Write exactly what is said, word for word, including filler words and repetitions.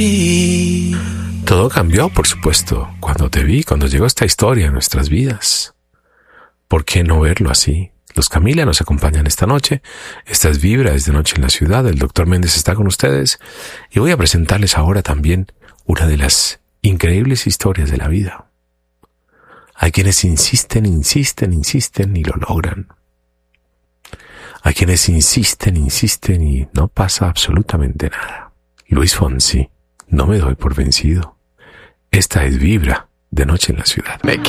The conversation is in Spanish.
Todo cambió, por supuesto, cuando te vi, cuando llegó esta historia a nuestras vidas. ¿Por qué no verlo así? Los Camila nos acompañan esta noche. Esta es Vibra, es de noche en la ciudad. El doctor Méndez está con ustedes. Y voy a presentarles ahora también una de las increíbles historias de la vida. Hay quienes insisten, insisten, insisten y lo logran. Hay quienes insisten, insisten y no pasa absolutamente nada. Luis Fonsi, no me doy por vencido. Esta es Vibra, de noche en la ciudad. Me